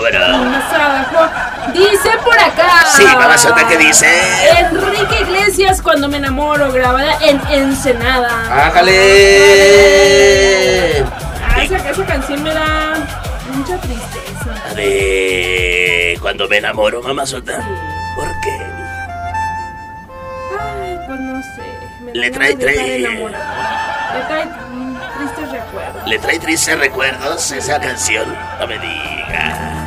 Más abajo. Dice por acá. Sí, mamazota, ¿qué dice? Enrique Iglesias, Cuando me enamoro, grabada en Ensenada. ¡Ájale! Esa canción me da mucha tristeza. A ver, cuando me enamoro, mamazota. Sí. ¿Por qué? Ay, pues no sé. Le trae tristes recuerdos. ¿Le trae tristes recuerdos esa canción? No me diga.